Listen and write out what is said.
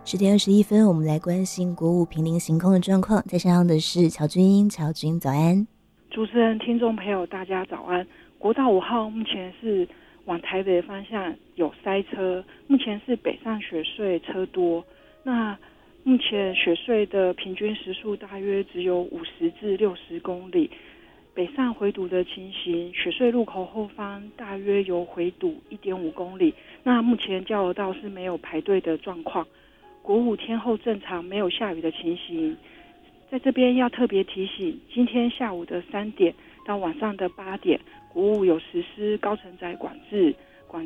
10点21分，我们来关心国五坪林行空的状况。在线上的是乔军，乔军早安。 主持人、听众朋友，大家早安。国道5号目前是往台北方向有塞车，目前是北上雪隧车多。那目前雪隧的平均时速大约只有50至60公里。北上回堵的情形，雪隧路口后方大约有回堵1.5公里。那目前交流道是没有排队的状况。国五天后正常，没有下雨的情形。在这边要特别提醒，今天下午的3点到晚上的8点，国五有实施高承载管制。